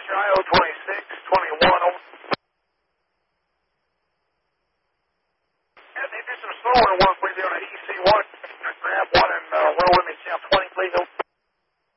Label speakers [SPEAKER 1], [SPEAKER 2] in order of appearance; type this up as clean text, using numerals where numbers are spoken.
[SPEAKER 1] IO 26, 21. Yeah, they do some slower work